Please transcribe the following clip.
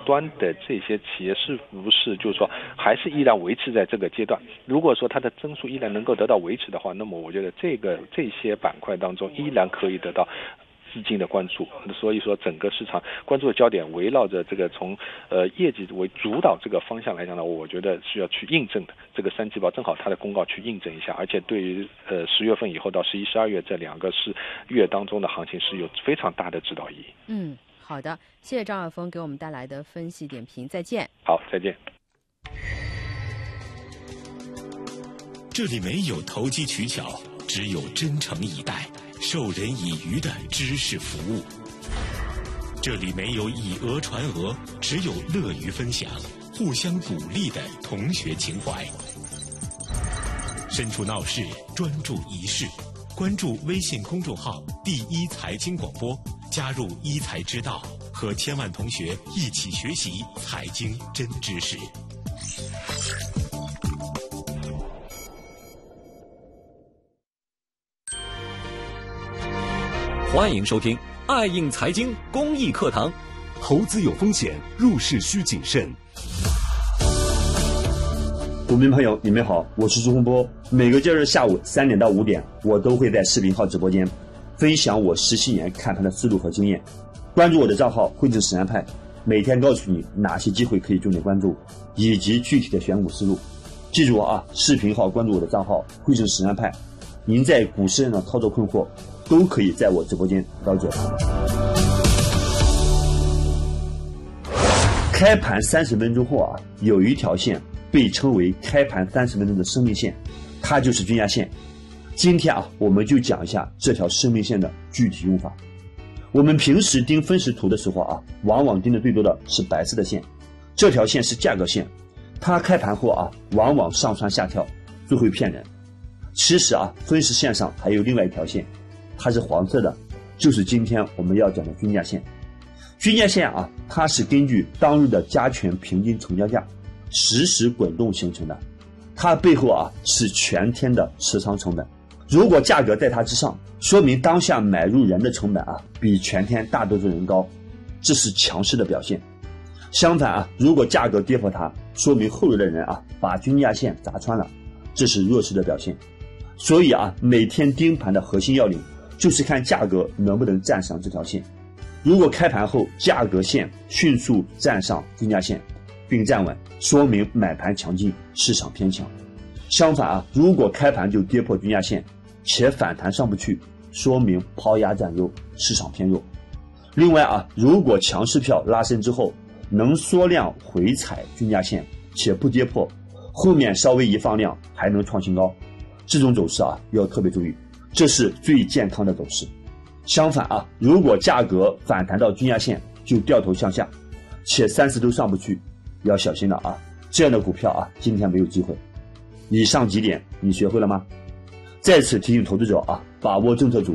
端的这些企业是不是就是说还是依然维持在这个阶段？如果说它的增速依然能够得到维持的话，那么我觉得这些板块当中依然可以得到资金的关注，所以说整个市场关注的焦点围绕着这个从业绩为主导这个方向来讲呢，我觉得是要去印证的。这个三季报正好它的公告去印证一下，而且对于10月份以后到11、12月这2个月当中的行情是有非常大的指导意义。 好的，谢谢张晓峰给我们带来的分析点评，再见。 好，再见。 这里没有投机取巧，只有真诚以待、授人以渔的知识服务。这里没有以讹传讹，只有乐于分享、互相鼓励的同学情怀。身处闹市，专注一事，关注微信公众号“第一财经广播”，加入一财之道，和千万同学一起学习财经真知识。 欢迎收听爱应财经公益课堂。 投资有风险，入市需谨慎。 股民朋友，你们好，我是朱洪波。每个交易日下午3点到5点，我都会在视频号直播间分享我17年看盘的思路和经验。关注我的账号汇智实战派，每天告诉你哪些机会可以重点关注，以及具体的选股思路。记住啊，视频号关注我的账号汇智实战派，您在股市上的操作困惑都可以在我直播间得到解答。开盘30分钟后啊，有一条线被称为开盘30分钟的生命线，它就是均价线。今天啊，我们就讲一下这条生命线的具体用法。我们平时盯分时图的时候啊，往往盯的最多的是白色的线，这条线是价格线，它开盘后啊，往往上蹿下跳，最会骗人。其实啊，分时线上还有另外一条线，它是黄色的，就是今天我们要讲的均价线。均价线啊，它是根据当日的加权平均成交价实时滚动形成的，它背后啊是全天的持仓成本。如果价格在它之上，说明当下买入人的成本啊比全天大多数人高，这是强势的表现。相反啊，如果价格跌破它，说明后来的人啊把均价线砸穿了，这是弱势的表现。所以啊，每天盯盘的核心要领就是看价格能不能站上这条线。如果开盘后价格线迅速站上均价线并站稳，说明买盘强劲，市场偏强。相反啊，如果开盘就跌破均价线且反弹上不去，说明抛压占优，市场偏弱。另外啊，如果强势票拉升之后能缩量回踩均价线且不跌破，后面稍微一放量还能创新高，这种走势啊要特别注意，这是最健康的走势。相反啊，如果价格反弹到均价线就掉头向下，且3次都上不去，要小心了啊！这样的股票啊，今天没有机会。以上几点你学会了吗？再次提醒投资者啊，把握政策主